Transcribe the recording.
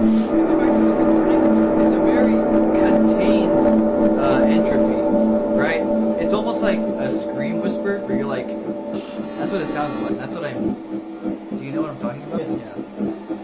When you go back to the recording, it's a very contained entropy, right? It's almost like a scream whisper where you're like, that's what it sounds like. That's what I mean. Do you know what I'm talking about? Yes. Yeah.